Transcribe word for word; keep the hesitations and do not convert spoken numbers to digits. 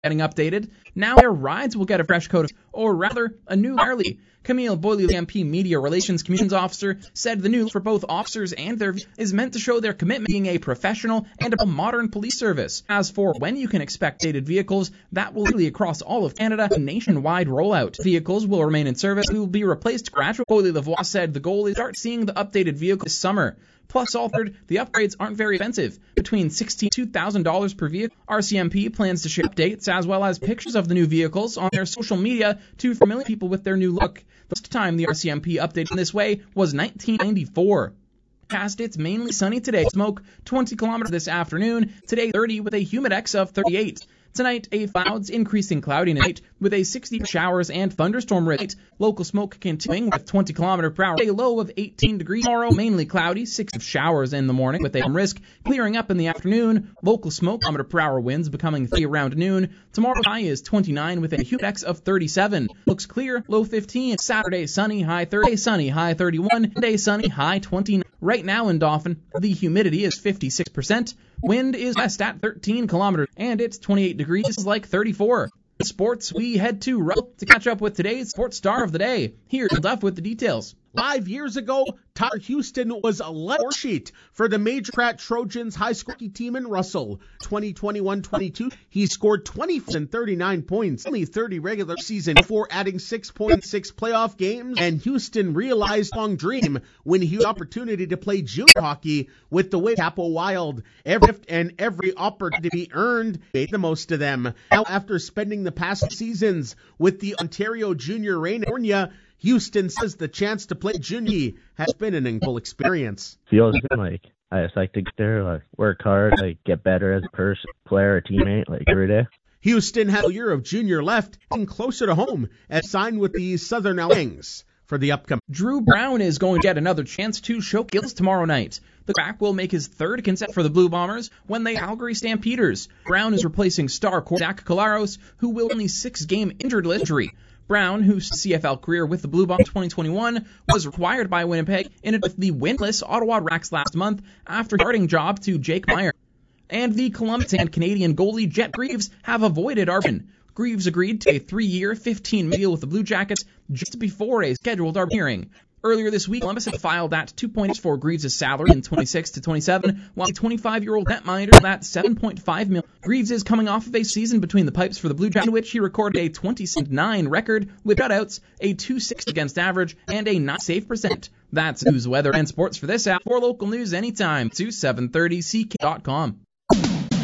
getting updated. Now their rides will get a fresh coat of, or rather, a new Harley. Camille Boyle, the M P Media Relations Communications Officer, said the new look for both officers and their is meant to show their commitment to being a professional and a modern police service. As for when you can expect updated vehicles, that will be across all of Canada, a nationwide rollout. Vehicles will remain in service, we will be replaced gradually. Boyle Lavoie said the goal is to start seeing the updated vehicle this summer. Plus, all third, the upgrades aren't very expensive, between sixty-two thousand dollars per vehicle. R C M P plans to share updates as well as pictures of the new vehicles on their social media to familiar people with their new look. The last time the R C M P updated in this way was nineteen ninety-four. Past it's mainly sunny today. Smoke twenty kilometers this afternoon. Today thirty with a humidex of thirty-eight. Tonight, a clouds increasing cloudiness with a sixty showers and thunderstorm rate. Local smoke continuing with twenty kilometers per hour. A low of eighteen degrees. Tomorrow, mainly cloudy, six showers in the morning with a risk clearing up in the afternoon. Local smoke kilometer per hour winds becoming three around noon. Tomorrow high is twenty-nine with a humidex of thirty-seven. Looks clear, low fifteen. Saturday sunny, high thirty. Sunny, high thirty-one. Day sunny, high twenty-nine. Right now in Dauphin, the humidity is fifty-six percent. Wind is west at thirteen kilometers, and it's twenty-eight degrees, like thirty-four. In sports, we head to Rupp to catch up with today's sports star of the day. Here's Duff with the details. Five years ago, Tyler Houston was a left sheet for the Major Pratt Trojans high school team in Russell. twenty twenty-one twenty-two, he scored twenty and thirty-nine points, only thirty regular season before adding six point six playoff games, and Houston realized a long dream when he had opportunity to play junior hockey with the Whitecapel Wild. Every gift and every opportunity earned, made the most of them. Now, after spending the past seasons with the Ontario Junior Reign, California, Houston says the chance to play junior has been an incredible experience. Feels good. Like, I just like to get there, like, work hard, like, get better as a person, player, a teammate, like, every day. Houston had a year of junior left and closer to home as signed with the Southern Wings for the upcoming. Drew Brown is going to get another chance to show skills tomorrow night. The crack will make his third consecutive for the Blue Bombers when they Calgary Stampeders. Brown is replacing star core Zach Collaros, who will only six-game injured list injury. Brown, whose C F L career with the Blue Bombers in twenty twenty-one was required by Winnipeg, ended with the winless Ottawa Racks last month after starting job to Jake Meyer. And the Columbus and Canadian goalie Jet Greaves have avoided Arbin. Greaves agreed to a three-year, fifteen million deal with the Blue Jackets just before a scheduled Arbin hearing. Earlier this week, Columbus had filed that two point four Greaves' salary in twenty-six to twenty-seven, while the twenty-five-year-old netminder that seven point five million dollars. Greaves is coming off of a season between the pipes for the Blue Jackets, in which he recorded a twenty nine record with shutouts, a two sixty against average, and a nine save percent. That's news, weather, and sports for this hour. For local news anytime to seven thirty C K dot com.